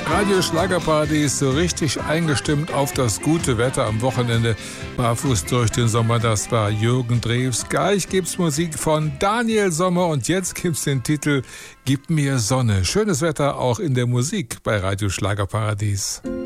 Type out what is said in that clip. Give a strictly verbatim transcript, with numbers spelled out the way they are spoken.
Radio Schlagerparadies, so richtig eingestimmt auf das gute Wetter am Wochenende. Barfuß durch den Sommer, das war Jürgen Drews. Gleich gibt's Musik von Daniel Sommer und jetzt gibt's den Titel Gib mir Sonne. Schönes Wetter auch in der Musik bei Radio Schlagerparadies.